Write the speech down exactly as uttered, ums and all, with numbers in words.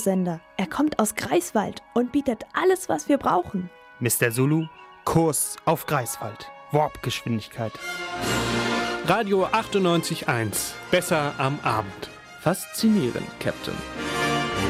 Radiosender. Er kommt aus Greifswald und bietet alles, was wir brauchen. Mister Zulu, Kurs auf Greifswald. Warpgeschwindigkeit. Radio achtundneunzig Komma eins. Besser am Abend. Faszinierend, Captain.